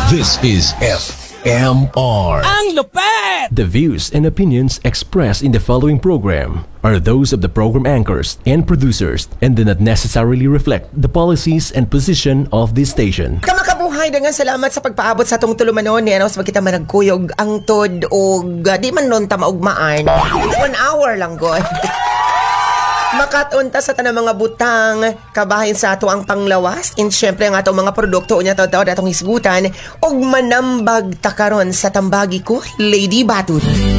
This is FMR. Ang lupet! The views and opinions expressed in the following program are those of the program anchors and producers and do not necessarily reflect the policies and position of this station. Kamakabuhay na nga, salamat sa pagpaabot sa tong tulumanon ni ano, sa kita managkuyog ang tod o di man nun tamaugmaan. 1 hour lang god. Makatunta sa tanang mga butang kabahin sa ato ang panglawas and syempre ang atong mga produkto niya tawad atong hisgutan og manambag takaron sa tambagi ko, Lady Batut.